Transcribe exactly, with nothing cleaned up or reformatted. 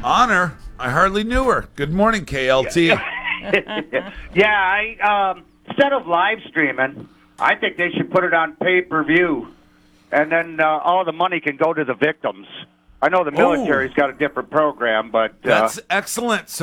Honor? I hardly knew her. Good morning, K L T. Yeah, I um, instead of live streaming, I think they should put it on pay-per-view, and then uh, all the money can go to the victims. I know the military's got a different program, but uh, That's excellent.